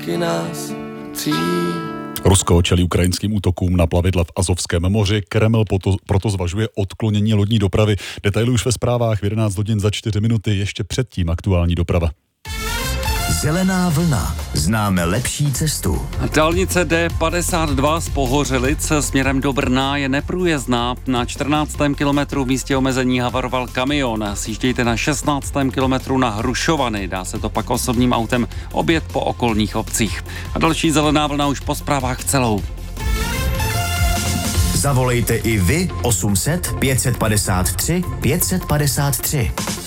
Rusko čelí ukrajinským útokům na plavidla v Azovském moři. Kreml proto zvažuje odklonění lodní dopravy. Detaily už ve zprávách v 11 hodin za 4 minuty, ještě předtím aktuální doprava. Zelená vlna. Známe lepší cestu. Dálnice D52 z Pohořelic směrem do Brna je neprůjezdná. Na 14. kilometru v místě omezení havaroval kamion. Sjíždějte na 16. kilometru na Hrušovany. Dá se to pak osobním autem objet po okolních obcích. A další zelená vlna už po zprávách celou. Zavolejte i vy 800 553 553.